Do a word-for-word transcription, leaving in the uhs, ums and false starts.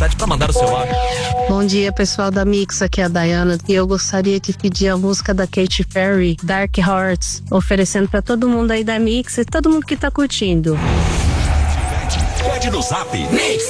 oportunidade para mandar o seu áudio. Bom dia, pessoal da Mix, aqui é a Dayana e eu gostaria de pedir a música da Katy Perry, Dark Hearts, oferecendo para todo mundo aí da Mix e todo mundo que tá curtindo. Pede no Zap. Mix.